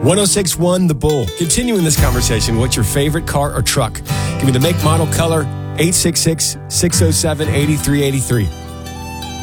1061 The Bull. Continuing this conversation, what's your favorite car or truck? Give me the make, model, color, 866-607-8383.